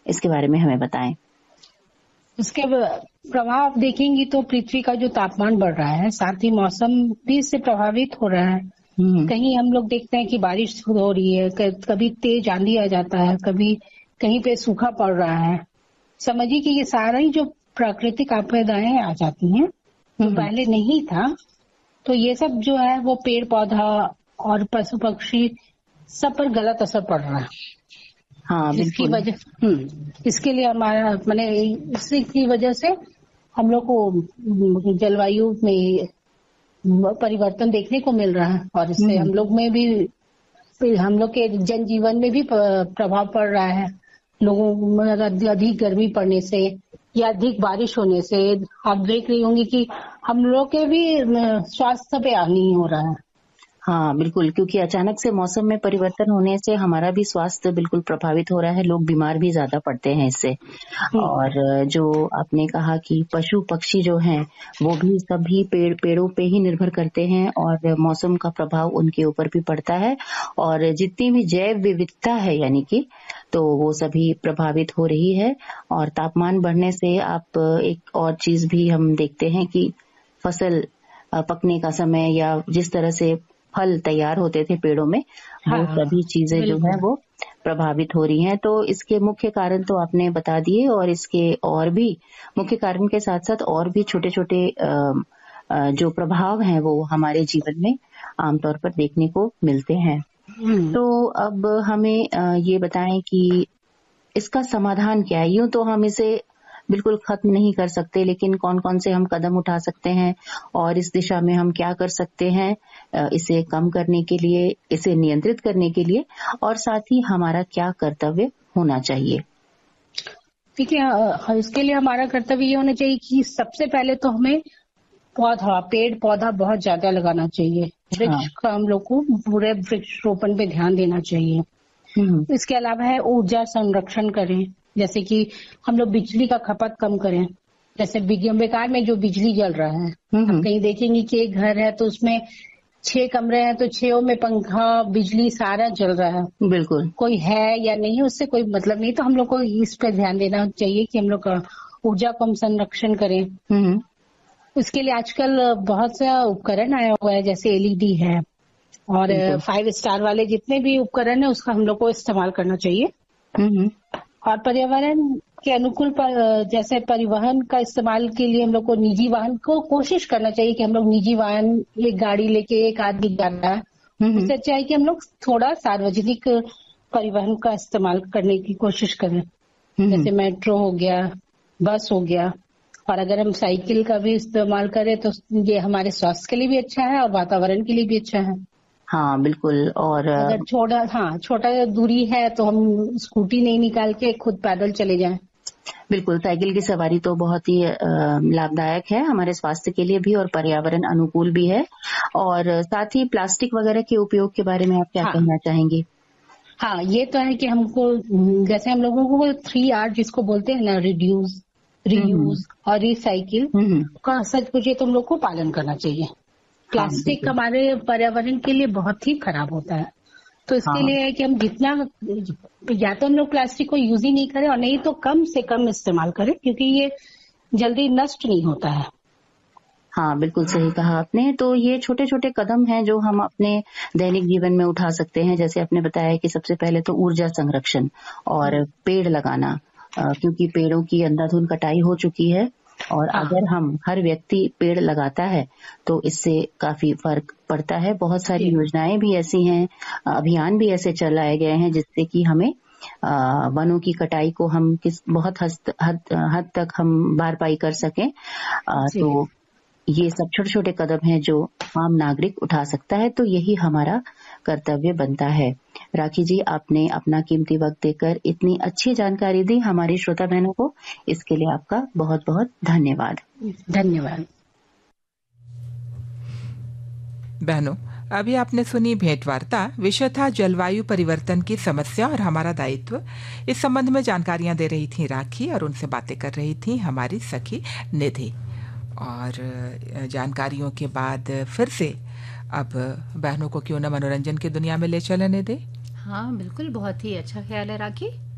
इसके बारे में हमें बताएं। इसके प्रभाव आप देखेंगी तो पृथ्वी का जो तापमान बढ़ रहा है, साथ ही मौसम भी इससे प्रभावित हो रहा है। कहीं हम लोग देखते हैं कि बारिश हो रही है, कभी तेज आंधी आ जाता है, कभी कहीं पे सूखा पड़ रहा है। समझिए कि ये सारा ही जो प्राकृतिक आपदाएं आ जाती हैं, जो पहले नहीं था, तो ये सब जो है वो पेड़ पौधा और पशु पक्षी सब पर गलत असर पड़ रहा है। हाँ, जिसकी वजह इसके लिए हमारा मैंने इसी की वजह से हम लोग को जलवायु में परिवर्तन देखने को मिल रहा है, और इससे हम लोग में भी, हम लोग के जनजीवन में भी प्रभाव पड़ रहा है। लोगों में अधिक गर्मी पड़ने से या अधिक बारिश होने से आप देख रही होंगी कि हम लोग के भी स्वास्थ्य पे हानि हो रहा है। हाँ बिल्कुल, क्योंकि अचानक से मौसम में परिवर्तन होने से हमारा भी स्वास्थ्य बिल्कुल प्रभावित हो रहा है, लोग बीमार भी ज्यादा पड़ते हैं इससे। और जो आपने कहा कि पशु पक्षी जो हैं वो भी सभी पेड़ों पे ही निर्भर करते हैं और मौसम का प्रभाव उनके ऊपर भी पड़ता है, और जितनी भी जैव विविधता है यानी कि, तो वो सभी प्रभावित हो रही है। और तापमान बढ़ने से आप एक और चीज भी हम देखते हैं कि फसल पकने का समय या जिस तरह से फल तैयार होते थे पेड़ों में, वो सभी चीजें जो है वो प्रभावित हो रही हैं। तो इसके मुख्य कारण तो आपने बता दिए, और इसके और भी मुख्य कारण के साथ साथ और भी छोटे छोटे जो प्रभाव हैं वो हमारे जीवन में आमतौर पर देखने को मिलते हैं। तो अब हमें ये बताएं कि इसका समाधान क्या है। यूं तो हम इसे बिल्कुल खत्म नहीं कर सकते, लेकिन कौन कौन से हम कदम उठा सकते हैं और इस दिशा में हम क्या कर सकते हैं इसे कम करने के लिए, इसे नियंत्रित करने के लिए, और साथ ही हमारा क्या कर्तव्य होना चाहिए। ठीक है, इसके लिए हमारा कर्तव्य ये होना चाहिए कि सबसे पहले तो हमें पेड़ पौधा बहुत ज्यादा लगाना चाहिए। वृक्ष का हम लोग को पूरे वृक्ष रोपण पे ध्यान देना चाहिए। इसके अलावा है ऊर्जा संरक्षण करें, जैसे कि हम लोग बिजली का खपत कम करें। जैसे बेकार में जो बिजली जल रहा है, आप कहीं देखेंगे कि एक घर है तो उसमें 6 कमरे हैं तो 6 में पंखा बिजली सारा जल रहा है। बिल्कुल, कोई है या नहीं उससे कोई मतलब नहीं। तो हम लोग को इस पे ध्यान देना चाहिए कि हम लोग ऊर्जा को हम संरक्षण करें। इसके लिए आजकल बहुत सा उपकरण आया हुआ है, जैसे एलईडी है और 5 स्टार वाले जितने भी उपकरण है उसका हम लोग को इस्तेमाल करना चाहिए। और पर्यावरण के अनुकूल जैसे परिवहन का इस्तेमाल के लिए हम लोग को निजी वाहन को कोशिश करना चाहिए कि हम लोग निजी वाहन, एक गाड़ी लेके एक आदमी जा रहा है, उससे अच्छा है कि हम लोग थोड़ा सार्वजनिक परिवहन का इस्तेमाल करने की कोशिश करें। जैसे मेट्रो हो गया, बस हो गया, और अगर हम साइकिल का भी इस्तेमाल करें तो ये हमारे स्वास्थ्य के लिए भी अच्छा है और वातावरण के लिए भी अच्छा है। हाँ बिल्कुल। और अगर छोटा दूरी है तो हम स्कूटी नहीं निकाल के खुद पैदल चले जाएं। बिल्कुल, साइकिल की सवारी तो बहुत ही लाभदायक है हमारे स्वास्थ्य के लिए भी और पर्यावरण अनुकूल भी है। और साथ ही प्लास्टिक वगैरह के उपयोग के बारे में आप क्या कहना चाहेंगे? हाँ, ये तो है कि हमको, जैसे हम लोगों को 3R जिसको बोलते हैं ना, रिड्यूस, रीयूज और रिसाइकिल का सच पूछिए तो हम लोग को पालन करना चाहिए। प्लास्टिक हमारे पर्यावरण के लिए बहुत ही खराब होता है, तो इसके लिए है कि हम जितना, या तो हम लोग प्लास्टिक को यूज ही नहीं करें और नहीं तो कम से कम इस्तेमाल करें, क्योंकि ये जल्दी नष्ट नहीं होता है। हाँ बिल्कुल सही कहा आपने। तो ये छोटे छोटे कदम हैं जो हम अपने दैनिक जीवन में उठा सकते हैं। जैसे आपने बताया कि सबसे पहले तो ऊर्जा संरक्षण और पेड़ लगाना, क्योंकि पेड़ों की अंधाधुंध कटाई हो चुकी है, और अगर हम हर व्यक्ति पेड़ लगाता है तो इससे काफी फर्क पड़ता है। बहुत सारी योजनाएं भी ऐसी हैं, अभियान भी ऐसे चलाए गए हैं जिससे कि हमें वनों की कटाई को हम बहुत हद तक हम भरपाई कर सकें। तो ये सब छोटे छोटे कदम हैं जो आम नागरिक उठा सकता है, तो यही हमारा कर्तव्य बनता है। राखी जी, आपने अपना कीमती वक्त देकर इतनी अच्छी जानकारी दी हमारी श्रोता बहनों को, इसके लिए आपका बहुत बहुत धन्यवाद। धन्यवाद। बहनों, अभी आपने सुनी भेंट वार्ता। विषय था जलवायु परिवर्तन की समस्या और हमारा दायित्व। इस संबंध में जानकारियां दे रही थी राखी और उनसे बातें कर रही थी हमारी सखी निधि। और जानकारियों के बाद फिर से अब बहनों को क्यों न मनोरंजन की दुनिया में ले चलने दे। हाँ बिल्कुल, बहुत ही अच्छा ख्याल है राखी।